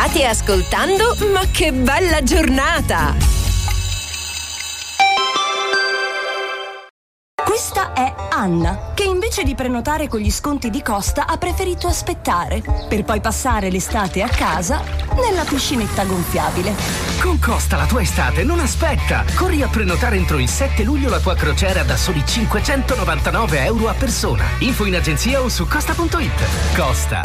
State ascoltando Ma che bella giornata! Questa è Anna, che invece di prenotare con gli sconti di Costa ha preferito aspettare, per poi passare l'estate a casa nella piscinetta gonfiabile. Con Costa la tua estate non aspetta! Corri a prenotare entro il 7 luglio la tua crociera da soli €599 a persona. Info in agenzia o su costa.it. Costa.